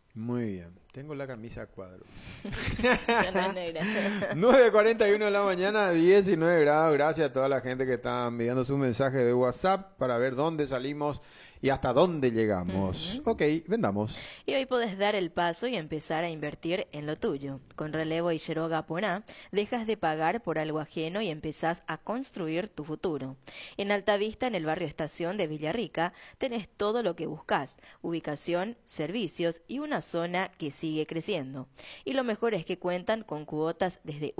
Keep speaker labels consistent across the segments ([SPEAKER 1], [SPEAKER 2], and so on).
[SPEAKER 1] Muy bien. Tengo la camisa a cuadros.
[SPEAKER 2] Ya no es negra.
[SPEAKER 1] 9:41 de la mañana, 19 grados. Gracias a toda la gente que está enviando su mensaje de WhatsApp para ver dónde salimos y hasta dónde llegamos.
[SPEAKER 2] Ujú.
[SPEAKER 1] Ok, vendamos.
[SPEAKER 2] Y hoy podés dar el paso y empezar a invertir en lo tuyo. Con Relevo y Yeroga Poná, dejas de pagar por algo ajeno y empezás a construir tu futuro. En Altavista, en el barrio Estación de Villarrica, tenés todo lo que buscas: ubicación, servicios y una zona que sigue creciendo. Y lo mejor es que cuentan con cuotas desde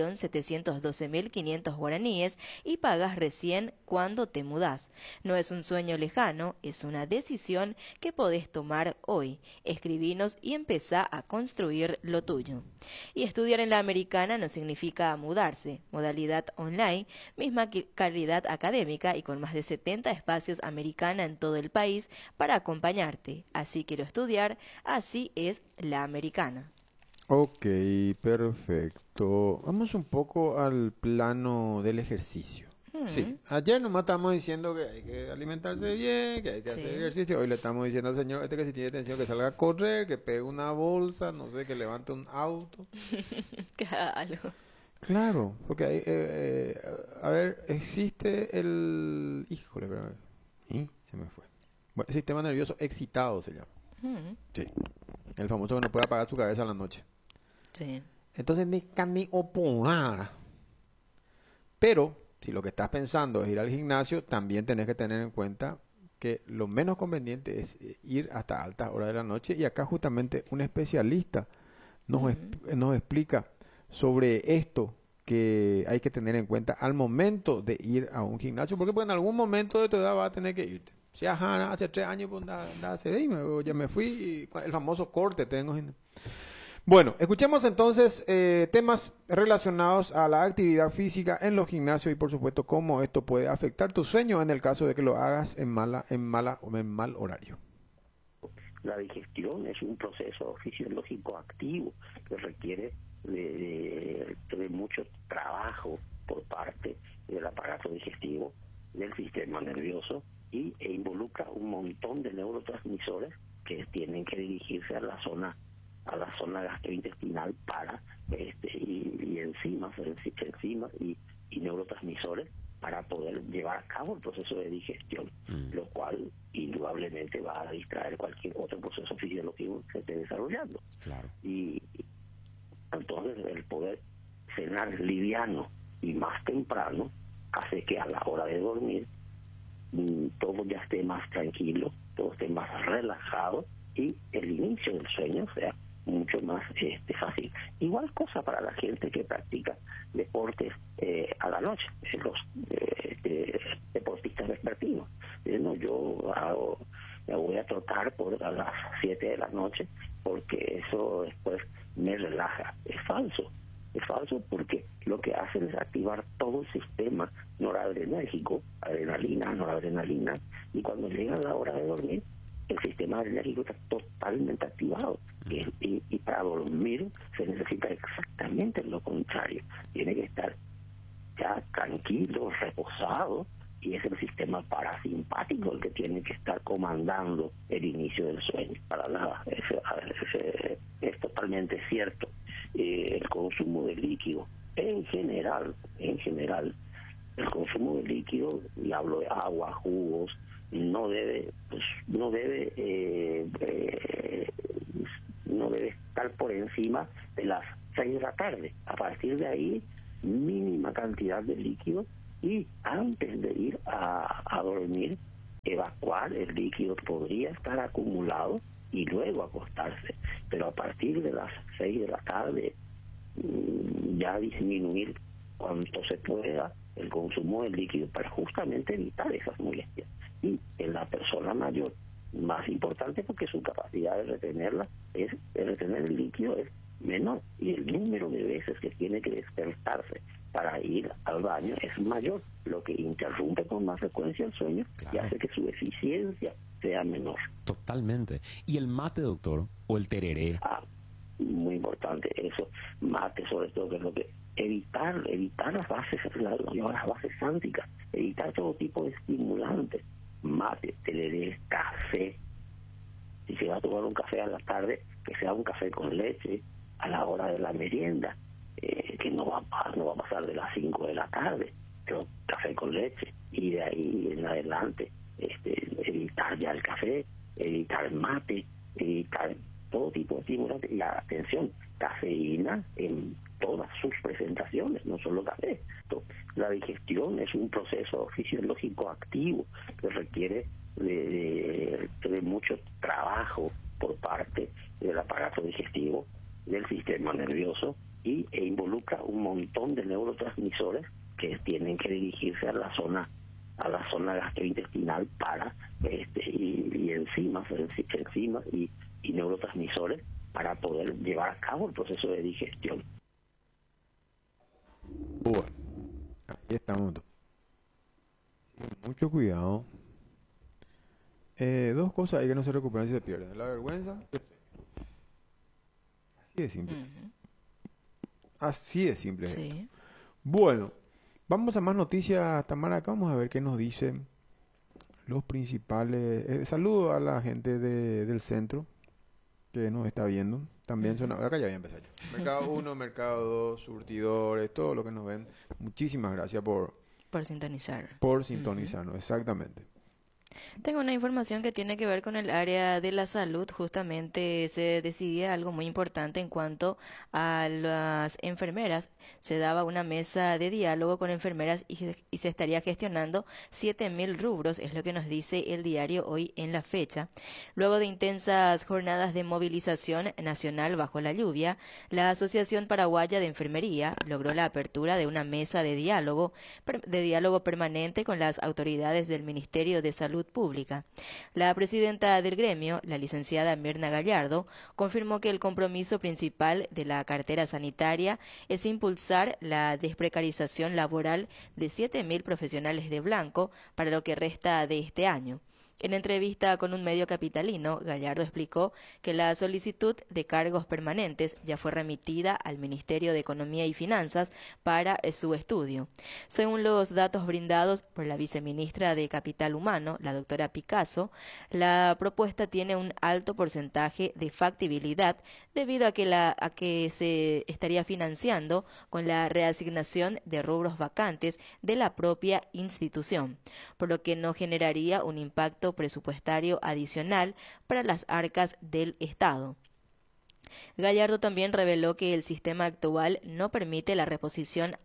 [SPEAKER 2] 1.712.500 guaraníes y pagas recién cuando te mudás. No es un sueño lejano, es una decisión que podés tomar hoy. Escribinos y empezá a construir lo tuyo. Y estudiar en la Americana no significa mudarse. Modalidad online, misma calidad académica y con más de 70 espacios Americana en todo el país para acompañarte. Así quiero estudiar, así es la Americana.
[SPEAKER 1] Ok, perfecto. Vamos un poco al plano del ejercicio. Sí,
[SPEAKER 2] Mm,
[SPEAKER 1] ayer nomás estamos diciendo que hay que alimentarse bien, que hay que hacer
[SPEAKER 2] sí,
[SPEAKER 1] ejercicio. Hoy le estamos diciendo al señor este que si tiene tensión que salga a correr, que pegue una bolsa, no sé, que levante un auto.
[SPEAKER 2] claro.
[SPEAKER 1] Claro, porque hay, a ver, existe el... Híjole, espérame. ¿Y? Se me fue. Bueno, el sistema nervioso excitado se llama.
[SPEAKER 2] Mm,
[SPEAKER 1] Sí. El famoso que no puede apagar su cabeza a la noche.
[SPEAKER 2] sí.
[SPEAKER 1] Entonces, ni cani oponar. Pero, si lo que estás pensando es ir al gimnasio, también tenés que tener en cuenta que lo menos conveniente es ir hasta altas horas de la noche. Y acá justamente un especialista
[SPEAKER 2] Mm,
[SPEAKER 1] nos explica sobre esto que hay que tener en cuenta al momento de ir a un gimnasio. Porque pues, en algún momento de tu edad vas a tener que irte. Si ajá, hace 3 años, pues ya me fui, y el famoso corte tengo. Bueno, escuchemos entonces temas relacionados a la actividad física en los gimnasios y por supuesto cómo esto puede afectar tu sueño en el caso de que lo hagas en mala o en mal horario.
[SPEAKER 3] La digestión es un proceso fisiológico activo que requiere de mucho trabajo por parte del aparato digestivo, del sistema nervioso e involucra un montón de neurotransmisores que tienen que dirigirse a la zona gastrointestinal para y enzimas y neurotransmisores para poder llevar a cabo el proceso de digestión, lo cual indudablemente va a distraer cualquier otro proceso fisiológico que se esté desarrollando.
[SPEAKER 4] Claro.
[SPEAKER 3] Y entonces el poder cenar liviano y más temprano hace que a la hora de dormir todo ya esté más tranquilo, todo esté más relajado y el inicio del sueño sea mucho más fácil. Igual cosa para la gente que practica deportes a la noche, los deportistas vespertinos. No, me voy a trotar por a las 7 de la noche porque eso después me relaja. Es falso porque lo que hacen es activar todo el sistema noradrenérgico, adrenalina, noradrenalina, y cuando llega la hora de dormir, el sistema adrenérgico está totalmente activado. Y para dormir se necesita exactamente lo contrario. Tiene que estar ya tranquilo, reposado, y es el sistema parasimpático el que tiene que estar comandando el inicio del sueño. Para nada, es totalmente cierto. El consumo de líquido, en general, el consumo de líquido, y hablo de agua, jugos, no debe estar por encima de las 6 de la tarde. A partir de ahí, mínima cantidad de líquido, y antes de ir a dormir, evacuar el líquido. Podría estar acumulado y luego acostarse, pero a partir de las 6 de la tarde ya disminuir cuanto se pueda el consumo de líquido para justamente evitar esas molestias. Y en la persona mayor, más importante porque su capacidad de retener el líquido es menor, y el número de veces que tiene que despertarse para ir al baño es mayor, lo que interrumpe con más frecuencia el sueño y
[SPEAKER 4] Claro,
[SPEAKER 3] hace que su eficiencia sea menor.
[SPEAKER 4] totalmente. ¿Y el mate, doctor? ¿O el tereré?
[SPEAKER 3] Muy importante eso, mate sobre todo, que es lo que evitar las bases sánticas, evitar todo tipo de estimulantes, mate, tereré, café, si se va a tomar un café a la tarde, que sea un café con leche a la hora de la merienda, que no va a pasar de las 5 de la tarde, pero café con leche, y de ahí en adelante evitar ya el café, evitar el mate, evitar todo tipo de estimulantes, y atención, cafeína en todas sus presentaciones, no solo café. La digestión es un proceso fisiológico activo que requiere de mucho trabajo por parte del aparato digestivo, del sistema nervioso, e involucra un montón de neurotransmisores que tienen que dirigirse a la zona gastrointestinal para y enzimas y neurotransmisores para poder llevar a cabo el proceso de digestión.
[SPEAKER 1] Bueno, ahí estamos. Mucho cuidado. Dos cosas hay que no se recuperan si se pierden: la vergüenza. Así de simple. Así de simple.
[SPEAKER 2] Sí.
[SPEAKER 1] Bueno, vamos a más noticias, Tamara. Acá vamos a ver qué nos dicen los principales. Saludo a la gente del centro que nos está viendo. También son... Acá ya voy a empezar yo. Mercado 1, Mercado 2, surtidores, todo lo que nos ven. Muchísimas gracias por
[SPEAKER 2] sintonizar.
[SPEAKER 1] Por sintonizarnos, exactamente.
[SPEAKER 2] Tengo una información que tiene que ver con el área de la salud. Justamente se decidía algo muy importante en cuanto a las enfermeras. Se daba una mesa de diálogo con enfermeras y se estaría gestionando 7.000 rubros, es lo que nos dice el diario hoy en la fecha. Luego de intensas jornadas de movilización nacional bajo la lluvia, la Asociación Paraguaya de Enfermería logró la apertura de una mesa de diálogo permanente con las autoridades del Ministerio de Salud Pública. La presidenta del gremio, la licenciada Mirna Gallardo, confirmó que el compromiso principal de la cartera sanitaria es impulsar la desprecarización laboral de 7.000 profesionales de blanco para lo que resta de este año. En entrevista con un medio capitalino, Gallardo explicó que la solicitud de cargos permanentes ya fue remitida al Ministerio de Economía y Finanzas para su estudio. Según los datos brindados por la viceministra de Capital Humano, la doctora Picasso, la propuesta tiene un alto porcentaje de factibilidad debido a que se estaría financiando con la reasignación de rubros vacantes de la propia institución, por lo que no generaría un impacto presupuestario adicional para las arcas del Estado. Gallardo también reveló que el sistema actual no permite la reposición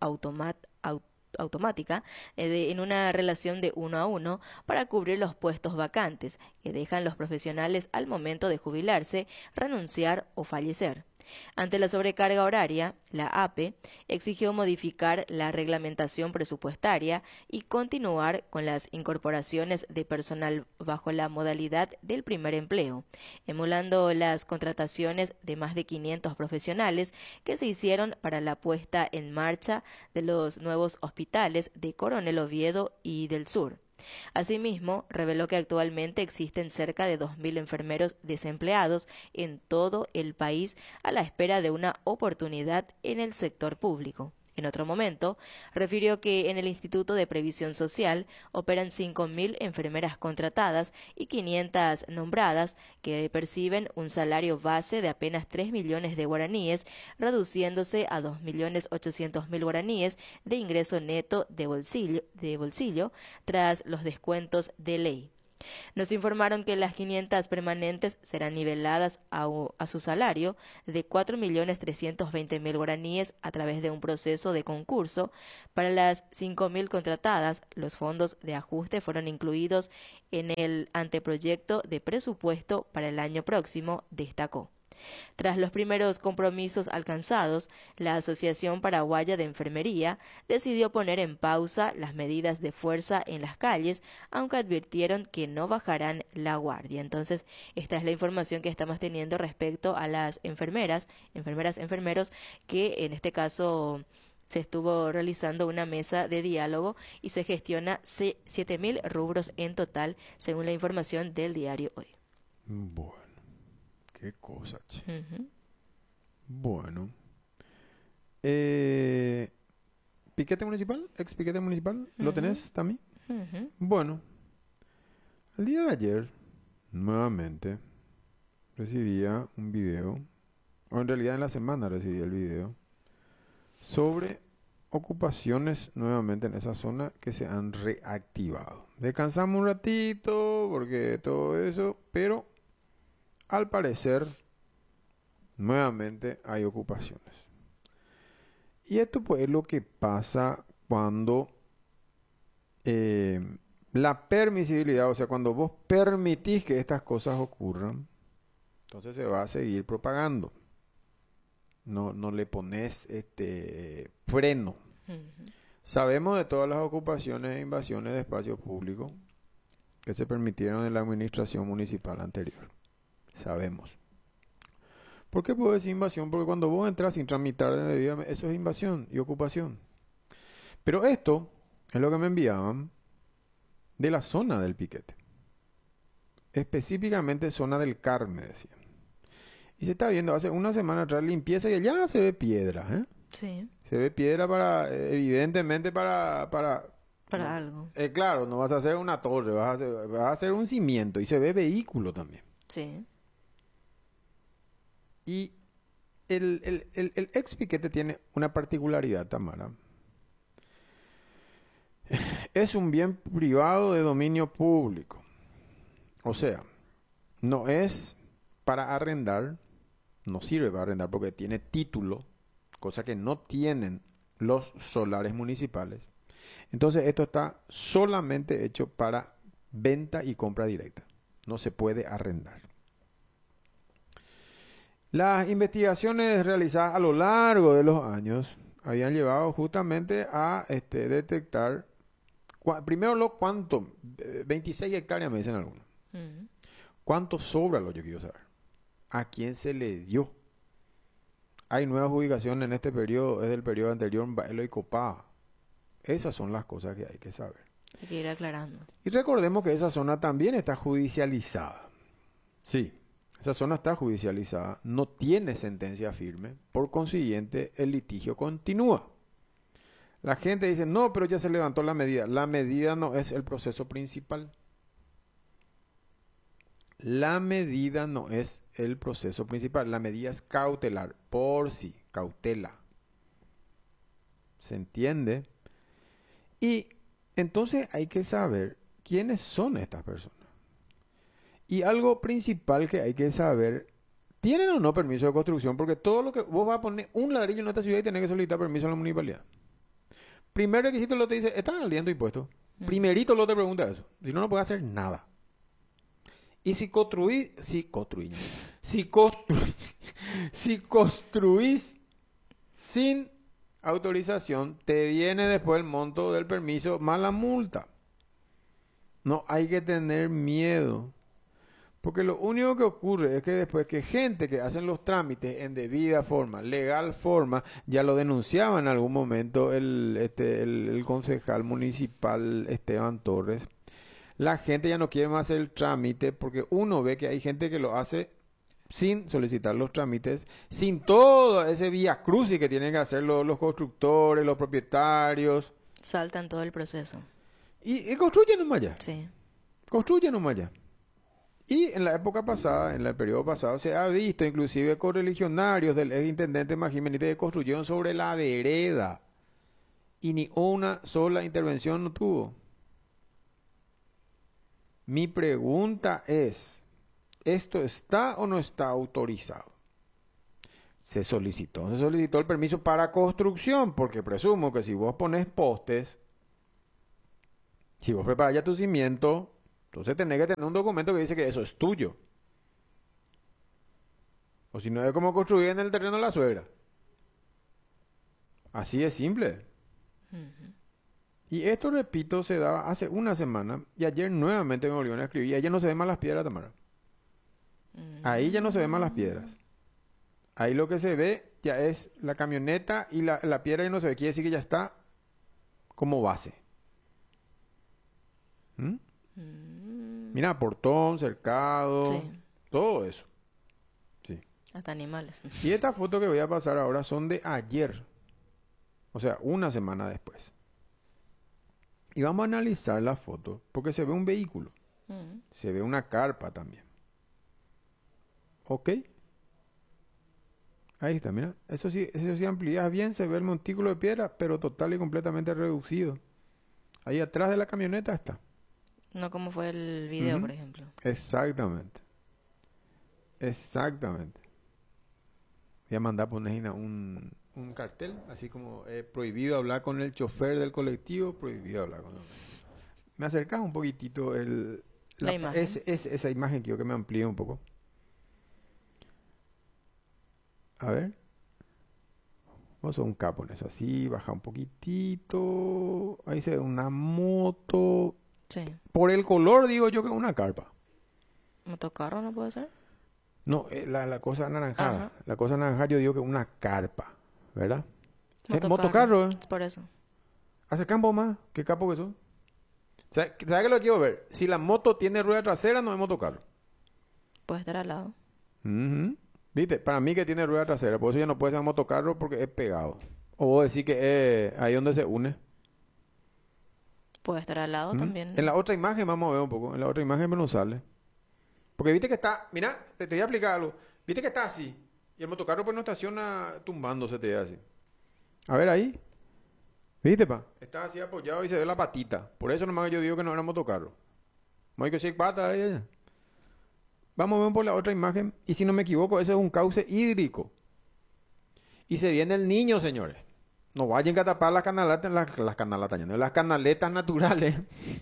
[SPEAKER 2] automática en una relación de 1 a 1 para cubrir los puestos vacantes que dejan los profesionales al momento de jubilarse, renunciar o fallecer. Ante la sobrecarga horaria, la APE exigió modificar la reglamentación presupuestaria y continuar con las incorporaciones de personal bajo la modalidad del primer empleo, emulando las contrataciones de más de 500 profesionales que se hicieron para la puesta en marcha de los nuevos hospitales de Coronel Oviedo y del Sur. Asimismo, reveló que actualmente existen cerca de 2.000 enfermeros desempleados en todo el país a la espera de una oportunidad en el sector público. En otro momento, refirió que en el Instituto de Previsión Social operan 5.000 enfermeras contratadas y 500 nombradas que perciben un salario base de apenas 3 millones de guaraníes, reduciéndose a 2.800.000 guaraníes de ingreso neto de bolsillo tras los descuentos de ley. Nos informaron que las 500 permanentes serán niveladas a su salario de 4.320.000 guaraníes a través de un proceso de concurso. Para las 5.000 contratadas, los fondos de ajuste fueron incluidos en el anteproyecto de presupuesto para el año próximo, destacó. Tras los primeros compromisos alcanzados, la Asociación Paraguaya de Enfermería decidió poner en pausa las medidas de fuerza en las calles, aunque advirtieron que no bajarán la guardia. Entonces, esta es la información que estamos teniendo respecto a las enfermeros, que en este caso se estuvo realizando una mesa de diálogo y se gestiona 7.000 rubros en total, según la información del diario Hoy.
[SPEAKER 1] Bueno. Qué cosa, che. Bueno. ¿Piquete municipal? ¿Ex piquete municipal? ¿Lo tenés también? Bueno. El día de ayer, nuevamente, recibía un video, o en realidad en la semana recibí el video, sobre ocupaciones nuevamente en esa zona que se han reactivado. Descansamos un ratito porque todo eso, pero al parecer nuevamente hay ocupaciones. Y esto pues es lo que pasa cuando la permisibilidad, o sea, cuando vos permitís que estas cosas ocurran, entonces se va a seguir propagando. No le pones freno.
[SPEAKER 2] Ujú.
[SPEAKER 1] Sabemos de todas las ocupaciones e invasiones de espacio público que se permitieron en la administración municipal anterior. Sabemos. ¿Por qué puedo decir invasión? Porque cuando vos entras sin tramitar debidamente, eso es invasión y ocupación. Pero esto es lo que me enviaban de la zona del piquete. Específicamente zona del Carmen, decían. Y se está viendo, hace una semana atrás limpieza y ya se ve piedra, ¿eh?
[SPEAKER 2] Sí,
[SPEAKER 1] Se ve piedra para, evidentemente para
[SPEAKER 2] algo.
[SPEAKER 1] claro, no vas a hacer una torre, vas a hacer un cimiento y se ve vehículo también.
[SPEAKER 2] Sí.
[SPEAKER 1] Y el ex piquete tiene una particularidad, Tamara. Es un bien privado de dominio público. O sea, no es para arrendar, no sirve para arrendar porque tiene título, cosa que no tienen los solares municipales. Entonces esto está solamente hecho para venta y compra directa. No se puede arrendar. Las investigaciones realizadas a lo largo de los años habían llevado justamente a detectar, primero cuánto, 26 hectáreas me dicen algunos.
[SPEAKER 2] Ujú.
[SPEAKER 1] ¿Cuánto sobra lo yo quiero saber? ¿A quién se le dio? Hay nuevas ubicaciones en este periodo, es del periodo anterior, Baelo y Copá. Esas son las cosas que hay que saber.
[SPEAKER 2] Hay que ir aclarando.
[SPEAKER 1] Y recordemos que esa zona también está judicializada. Sí, esa zona está judicializada, no tiene sentencia firme, por consiguiente el litigio continúa. La gente dice, no, pero ya se levantó la medida. La medida no es el proceso principal. La medida no es el proceso principal, la medida es cautelar, por sí, cautela. ¿Se entiende? Y entonces hay que saber quiénes son estas personas. Y algo principal que hay que saber, ¿tienen o no permiso de construcción? Porque todo lo que vos vas a poner un ladrillo en esta ciudad y tenés que solicitar permiso a la municipalidad. Primer requisito lo te dice, ¿están al día en tu impuesto? Primerito lo te pregunta eso. Si no, no puedes hacer nada. Y si construís sin autorización, te viene después el monto del permiso más la multa. No hay que tener miedo. Porque lo único que ocurre es que después que gente que hacen los trámites en debida forma, legal forma, ya lo denunciaba en algún momento el concejal municipal Esteban Torres, la gente ya no quiere más hacer el trámite porque uno ve que hay gente que lo hace sin solicitar los trámites, sin todo ese vía crucis que tienen que hacer los constructores, los propietarios.
[SPEAKER 2] Saltan todo el proceso.
[SPEAKER 1] Y construyen nomás ya.
[SPEAKER 2] Sí.
[SPEAKER 1] Construyen nomás ya. Y en la época pasada, en el periodo pasado, se ha visto inclusive correligionarios del ex intendente Magín Benítez que construyeron sobre la vereda. Y ni una sola intervención no tuvo. Mi pregunta es, ¿esto está o no está autorizado? Se solicitó el permiso para construcción, porque presumo que si vos pones postes, si vos preparas ya tu cimiento, entonces tenés que tener un documento que dice que eso es tuyo. O si no es como construir en el terreno de la suegra. Así es simple.
[SPEAKER 2] Ujú.
[SPEAKER 1] Y esto, repito, se daba hace una semana y ayer nuevamente me volvieron a escribir. Y ahí ya no se ven más las piedras, Tamara. Ahí ya no se ven más las piedras. Ahí lo que se ve ya es la camioneta y la piedra ya no se ve. Quiere decir que ya está como base. ¿Mm? Mira, portón, cercado,
[SPEAKER 2] Sí.
[SPEAKER 1] todo eso. Sí.
[SPEAKER 2] Hasta animales.
[SPEAKER 1] Y estas fotos que voy a pasar ahora son de ayer. O sea, una semana después. Y vamos a analizar la foto porque se ve un vehículo.
[SPEAKER 2] Mm.
[SPEAKER 1] Se ve una carpa también. Ok. Ahí está, mira. Eso sí amplías bien, se ve el montículo de piedra, pero total y completamente reducido. Ahí atrás de la camioneta está.
[SPEAKER 2] No como fue el video,
[SPEAKER 1] Ujú.
[SPEAKER 2] por ejemplo.
[SPEAKER 1] Exactamente. Exactamente. Voy a mandar poner Gina, un cartel, así como prohibido hablar con el chofer del colectivo, prohibido hablar con él. Me acercas un poquitito
[SPEAKER 2] La imagen.
[SPEAKER 1] esa imagen, quiero que me amplíe un poco. A ver. Vamos a un capo en eso, así, baja un poquitito. Ahí se ve una moto.
[SPEAKER 2] Sí.
[SPEAKER 1] Por el color digo yo que es una carpa.
[SPEAKER 2] ¿Motocarro no puede ser?
[SPEAKER 1] No, la cosa anaranjada.
[SPEAKER 2] Ajá.
[SPEAKER 1] La cosa anaranjada yo digo que es una carpa, ¿verdad?
[SPEAKER 2] Motocarro.
[SPEAKER 1] Motocarro, ¿eh?
[SPEAKER 2] Es por eso.
[SPEAKER 1] Hace campo más. ¿Qué capo que son? ¿Sabes qué lo que quiero ver? Si la moto tiene rueda trasera, no es motocarro.
[SPEAKER 2] Puede estar al lado.
[SPEAKER 1] Ujú. ¿Viste? Para mí que tiene rueda trasera. Por eso ya no puede ser motocarro porque es pegado. O vos decís que es ahí donde se une.
[SPEAKER 2] Puede estar al lado
[SPEAKER 1] Ujú.
[SPEAKER 2] también.
[SPEAKER 1] En la otra imagen vamos a ver un poco. En la otra imagen me no sale. Porque viste que está... Mira, te voy a explicar algo. Viste que está así. Y el motocarro pues no estaciona tumbándose, te ve así. A ver ahí. ¿Viste, pa? Está así apoyado y se ve la patita. Por eso nomás yo digo que no era motocarro. No hay que ser pata ahí, allá. Vamos a ver por la otra imagen. Y si no me equivoco, ese es un cauce hídrico. Y se viene el niño, señores. No vayan a tapar las canaletas, las canaletas, ya no, las canaletas naturales.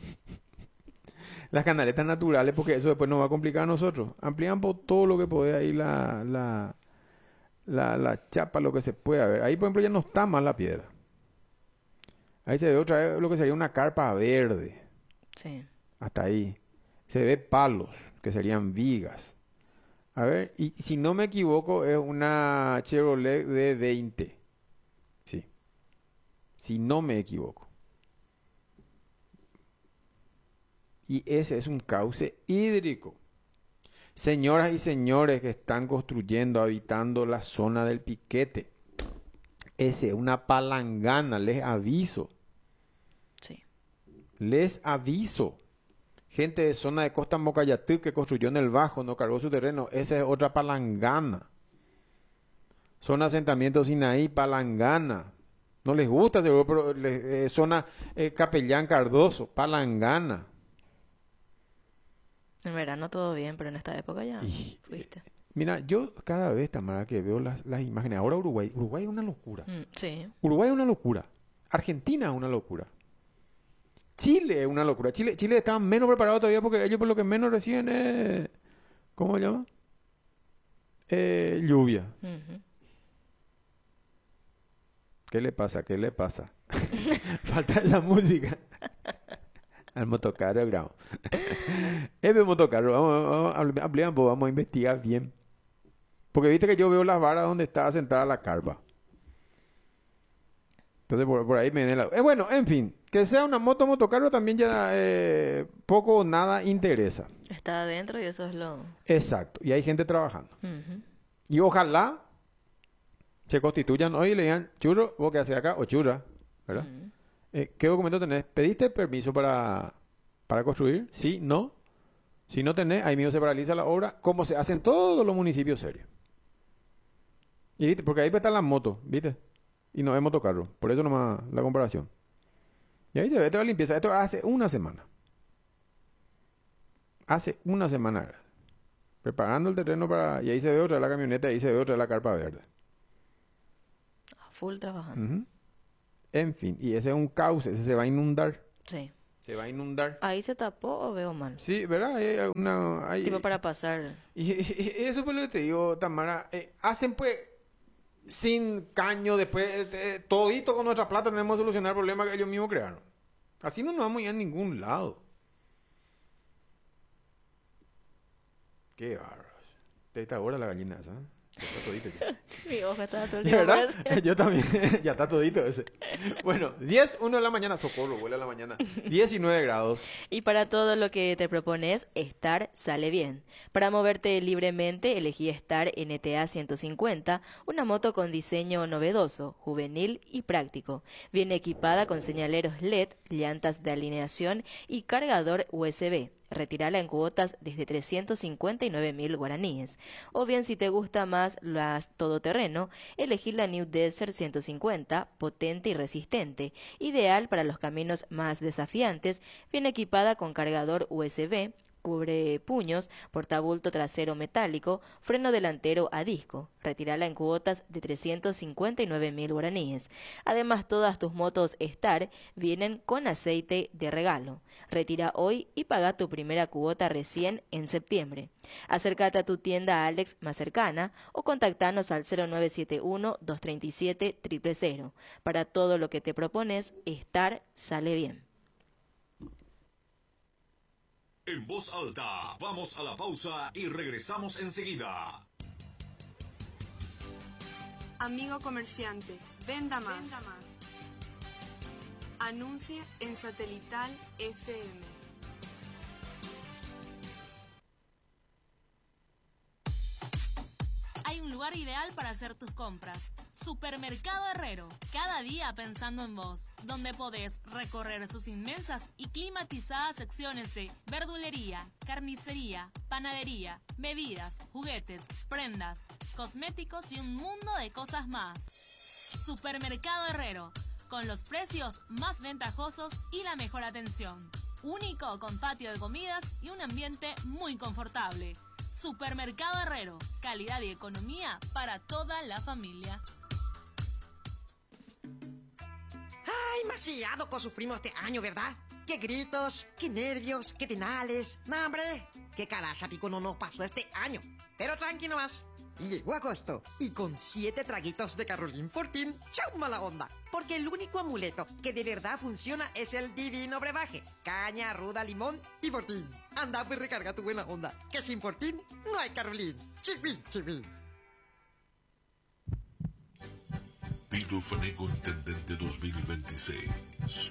[SPEAKER 1] Las canaletas naturales, porque eso después nos va a complicar a nosotros. Amplían por todo lo que puede ahí la chapa, lo que se pueda ver. Ahí, por ejemplo, ya no está más la piedra. Ahí se ve otra vez lo que sería una carpa verde.
[SPEAKER 2] Sí.
[SPEAKER 1] Hasta ahí. Se ve palos, que serían vigas. A ver, y si no me equivoco, es una Chevrolet D20. Sí. Si no me equivoco. Y ese es un cauce hídrico. Señoras y señores que están construyendo, habitando la zona del Piquete. Ese es una palangana, les aviso.
[SPEAKER 2] Sí.
[SPEAKER 1] Les aviso. Gente de zona de Costa Mocayatú que construyó en el Bajo, no cargó su terreno. Esa es otra palangana. Zona asentamiento Sinaí, palangana. No les gusta, seguro, pero zona Capellán Cardoso, palangana.
[SPEAKER 2] En verano todo bien, pero en esta época ya
[SPEAKER 1] Y,
[SPEAKER 2] fuiste.
[SPEAKER 1] Mira, yo cada vez, Tamara, que veo las imágenes, ahora Uruguay es una locura.
[SPEAKER 2] Sí.
[SPEAKER 1] Uruguay es una locura. Argentina es una locura. Chile es una locura. Chile está menos preparado todavía porque ellos por lo que menos reciben es... ¿Cómo se llama? Lluvia.
[SPEAKER 2] Ujú.
[SPEAKER 1] ¿Qué le pasa? ¿Qué le pasa? Falta esa música. Al motocarro grabo. Ese motocarro, vamos a investigar bien. Porque viste que yo veo las varas donde está sentada la carpa. Entonces por ahí me viene la... bueno, en fin, que sea una motocarro también ya poco o nada interesa.
[SPEAKER 2] Está adentro y eso es lo...
[SPEAKER 1] Exacto, y hay gente trabajando.
[SPEAKER 2] Ujú.
[SPEAKER 1] Y ojalá se constituyan hoy y le digan, churro, vos qué haces acá, o churra, ¿verdad?
[SPEAKER 2] Ujú.
[SPEAKER 1] ¿Qué documento tenés? ¿Pediste permiso para construir? Sí, no. Si no tenés, ahí mismo se paraliza la obra, como se hace en todos los municipios serios. Y viste, porque ahí está la moto, ¿viste? Y no es motocarro, por eso nomás la comparación. Y ahí se ve toda la limpieza. Esto hace una semana. Hace una semana era. Preparando el terreno para... Y ahí se ve otra la camioneta, y ahí se ve otra la carpa verde.
[SPEAKER 2] A full trabajando.
[SPEAKER 1] Ujú. En fin, y ese es un cauce, ese se va a inundar.
[SPEAKER 2] Sí.
[SPEAKER 1] Se va a inundar.
[SPEAKER 2] ¿Ahí se tapó o veo mal?
[SPEAKER 1] Sí, ¿verdad?
[SPEAKER 2] Tipo para pasar.
[SPEAKER 1] Y eso fue lo que te digo, Tamara. Hacen pues sin caño, después todito con nuestra plata tenemos que solucionar el problema que ellos mismos crearon. Así no nos vamos a ir a ningún lado. Qué bárbaros. De esta hora la gallina esa, ¿eh? Ya está todito ya.
[SPEAKER 2] Mi hoja estaba todo el
[SPEAKER 1] ¿De
[SPEAKER 2] día
[SPEAKER 1] verdad?
[SPEAKER 2] por
[SPEAKER 1] Yo también. Ya está todito ese. Bueno, 1 de la mañana. Socorro, vuela a la mañana. 19 grados.
[SPEAKER 2] Y para todo lo que te propones, Star sale bien. Para moverte libremente, elegí Star NTA 150, una moto con diseño novedoso, juvenil y práctico. Viene equipada con señaleros LED, llantas de alineación y cargador USB. Retirala en cuotas desde 359.000 guaraníes. O bien, si te gusta más las todoterreno, elegí la New Desert 150, potente y resistente, ideal para los caminos más desafiantes, bien equipada con cargador USB, cubre puños, portabulto trasero metálico, freno delantero a disco. Retírala en cuotas de 359.000 guaraníes. Además, todas tus motos Star vienen con aceite de regalo. Retira hoy y paga tu primera cuota recién en septiembre. Acércate a tu tienda Alex más cercana o contactanos al 0971-237-000. Para todo lo que te propones, Star sale bien.
[SPEAKER 5] En voz alta, vamos a la pausa y regresamos enseguida.
[SPEAKER 6] Amigo comerciante, venda más. Anuncie en Satelital FM.
[SPEAKER 7] Hay un lugar ideal para hacer tus compras. Supermercado Herrero. Cada día pensando en vos. Donde podés recorrer sus inmensas y climatizadas secciones de verdulería, carnicería, panadería, bebidas, juguetes, prendas, cosméticos y un mundo de cosas más. Supermercado Herrero. Con los precios más ventajosos y la mejor atención. Único con patio de comidas y un ambiente muy confortable. Supermercado Herrero, calidad y economía para toda la familia.
[SPEAKER 8] Ay, demasiado sufrimos este año, ¿verdad? Qué gritos, qué nervios, qué penales. No, hombre, qué caracha pico no nos pasó este año. Pero tranqui nomás. Llegó agosto y con 7 traguitos de Carolín Fortín, ¡chau mala onda! Porque el único amuleto que de verdad funciona es el divino brebaje. Caña, ruda, limón y Fortín. Anda, pues recarga tu buena onda, que sin Fortín no hay Carolín. Chipi, chipi.
[SPEAKER 9] Pilo Fanego Intendente 2026.